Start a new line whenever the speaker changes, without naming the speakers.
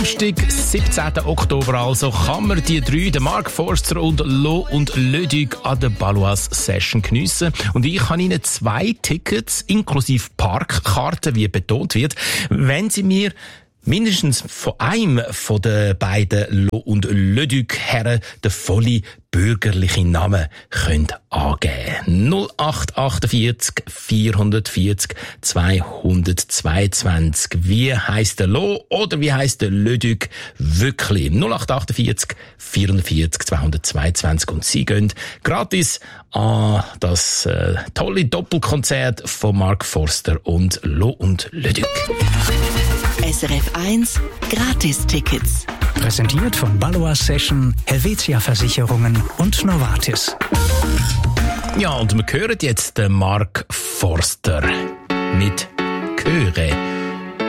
Samstag, 17. Oktober also, kann man die drei, den Mark Forster und Lo und Leduc an der Baloise Session geniessen. Und ich habe Ihnen 2 Tickets inklusive Parkkarten, wie betont wird, wenn Sie mir mindestens von einem von den beiden Lo und Leduc Herren den vollen bürgerlichen Namen könnt angeben. 0848 440 222. Wie heisst der Lo oder wie heisst der Leduc wirklich? 0848 440 222. Und Sie gehen gratis an das tolle Doppelkonzert von Mark Forster und Lo und Leduc.
SRF 1 Gratis-Tickets.
Präsentiert von Baloise Session, Helvetia Versicherungen und Novartis.
Ja, und wir hören jetzt den Mark Forster mit Chöre.